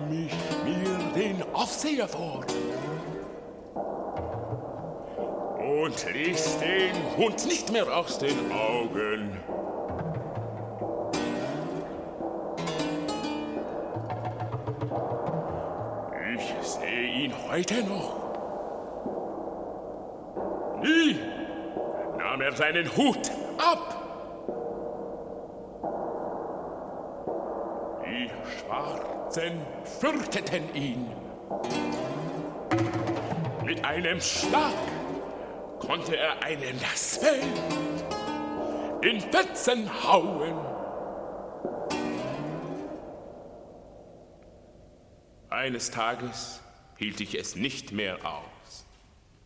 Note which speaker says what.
Speaker 1: ich mir den Aufseher vor und ließ den Hund nicht mehr aus den Augen. Ich sehe ihn heute noch. Nie nahm er seinen Hut ab. Die Schwarzen fürchteten ihn. Mit einem Schlag konnte er einen das Fell in Fetzen hauen. Eines Tages hielt ich es nicht mehr aus.